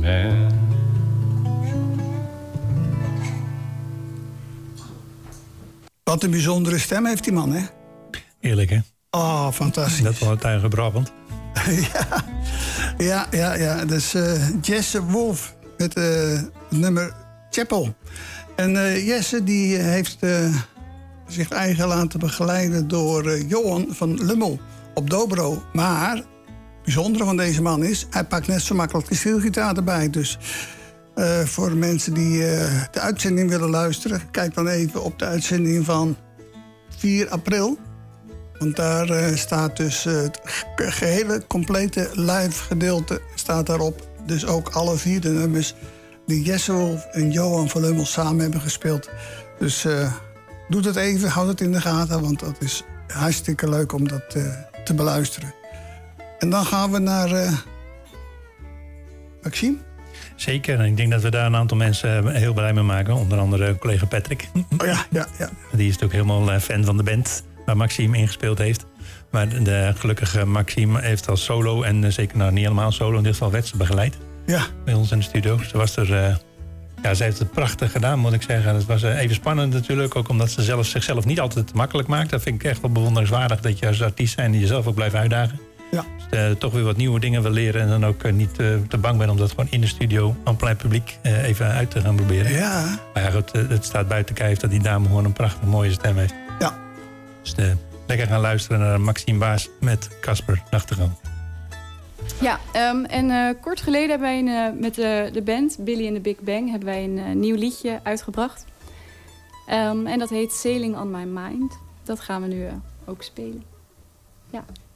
hand. Wat een bijzondere stem heeft die man, hè? Eerlijk, hè? Oh, fantastisch. Dat wel het eigen Brabant. Ja. Dus Jesse Wolf met het nummer Chapel. En Jesse die heeft zich eigen laten begeleiden door Johan van Lummel op dobro. Maar het bijzondere van deze man is, hij pakt net zo makkelijk de steelgitaar erbij. Dus voor mensen die de uitzending willen luisteren, kijk dan even op de uitzending van 4 april. Want daar staat dus het gehele complete live gedeelte staat daarop. Dus ook alle 4 de nummers die Jesse Wolf en Johan van Lummel samen hebben gespeeld. Dus doe het even, houd het in de gaten, want dat is hartstikke leuk om dat te beluisteren. En dan gaan we naar Maxime. Zeker, en ik denk dat we daar een aantal mensen heel blij mee maken. Onder andere collega Patrick. Oh ja. Die is natuurlijk helemaal fan van de band waar Maxime ingespeeld heeft. Maar de gelukkige Maxime heeft als solo, en zeker nou niet helemaal solo, in dit geval werd ze begeleid. Ja. Bij ons in de studio. Ze was er... ze heeft het prachtig gedaan, moet ik zeggen. Het was even spannend natuurlijk, ook omdat ze zichzelf niet altijd makkelijk maakt. Dat vind ik echt wel bewonderenswaardig, dat je als artiest zijn die jezelf ook blijft uitdagen. Ja. Dus, toch weer wat nieuwe dingen wil leren en dan ook niet te bang ben om dat gewoon in de studio aan plein publiek even uit te gaan proberen. Ja. Maar ja, goed, het staat buiten kijf dat die dame gewoon een prachtig mooie stem heeft. Ja. Dus lekker gaan luisteren naar Maxime Baas met Casper Nachtegaal. Ja, en kort geleden hebben wij met de band Billy and the Big Bang hebben wij een nieuw liedje uitgebracht. En dat heet Sailing on My Mind. Dat gaan we nu ook spelen. Ja.